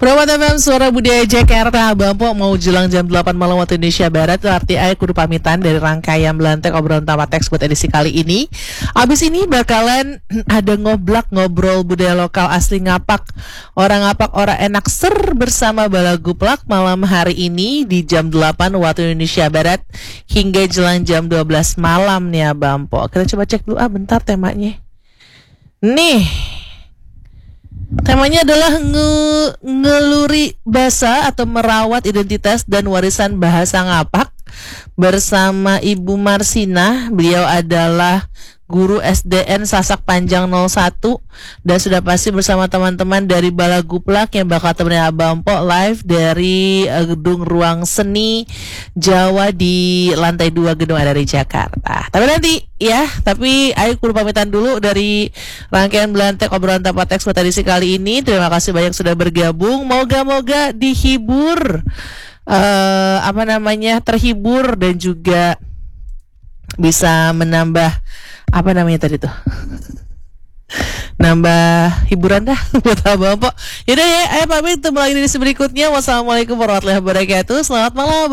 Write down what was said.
Promo FM Suara Budaya Jakarta. Bampo mau jelang jam 8 malam waktu Indonesia Barat. Berarti aku kudu pamitan dari rangkaian Belantek obrolan tamat teks buat edisi kali ini. Abis ini bakalan ada ngobrol budaya lokal asli Ngapak. Orang Ngapak orang enak ser bersama Balaguplak malam hari ini di jam 8 waktu Indonesia Barat hingga jelang jam 12 malam nih ya Bampo. Kita coba cek dulu bentar temanya. Nih, temanya adalah ngeluri bahasa atau merawat identitas dan warisan bahasa Ngapak bersama Ibu Marsina. Beliau adalah guru SDN Sasak Panjang 01 dan sudah pasti bersama teman-teman dari Balaguplak yang bakal temenin Abang Po live dari gedung Ruang Seni Jawa di lantai 2 gedung Adari Jakarta. Tapi ayo kudu pamitan dulu dari rangkaian Belantek obrolan tanpa teks pada edisi kali ini. Terima kasih banyak sudah bergabung. Moga-moga dihibur, terhibur dan juga bisa menambah nambah hiburan dah buat Abang Po. Yaudah ya, ayo pamit ketemu lagi di berikutnya. Wassalamualaikum warahmatullahi wabarakatuh. Selamat malam.